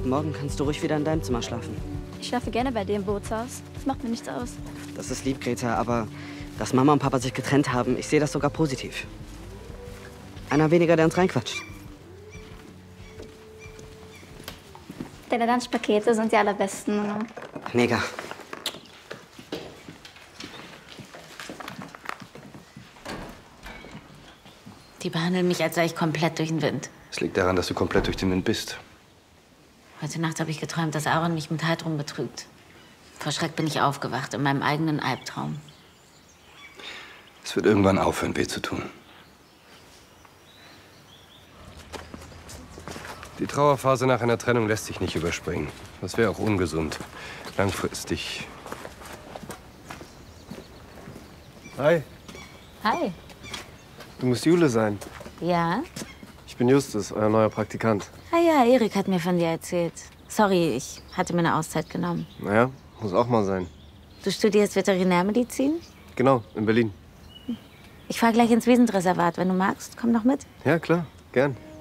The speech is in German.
Morgen kannst du ruhig wieder in deinem Zimmer schlafen. Ich schlafe gerne bei dir im Bootshaus. Das macht mir nichts aus. Das ist lieb, Greta, aber dass Mama und Papa sich getrennt haben, ich sehe das sogar positiv. Einer weniger, der uns reinquatscht. Deine Lunchpakete sind die allerbesten. Mega. Die behandeln mich, als sei ich komplett durch den Wind. Es liegt daran, dass du komplett durch den Wind bist. Heute Nacht habe ich geträumt, dass Aaron mich mit Heidrun betrügt. Vor Schreck bin ich aufgewacht, in meinem eigenen Albtraum. Es wird irgendwann aufhören, weh zu tun. Die Trauerphase nach einer Trennung lässt sich nicht überspringen. Das wäre auch ungesund. Langfristig. Hi, Hi. du musst Jule sein. Ja? Ich bin Justus, euer neuer Praktikant. Ah ja, Erik hat mir von dir erzählt. Sorry, ich hatte mir eine Auszeit genommen. Naja, muss auch mal sein. Du studierst Veterinärmedizin? Genau, in Berlin. Ich fahre gleich ins Wesendreservat. Wenn du magst, komm noch mit. Ja, klar, gern.